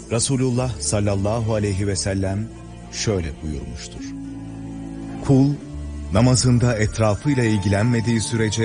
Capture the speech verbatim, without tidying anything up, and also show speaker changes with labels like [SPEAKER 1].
[SPEAKER 1] Resulullah sallallahu aleyhi ve sellem şöyle buyurmuştur: Kul, namazında etrafıyla ilgilenmediği sürece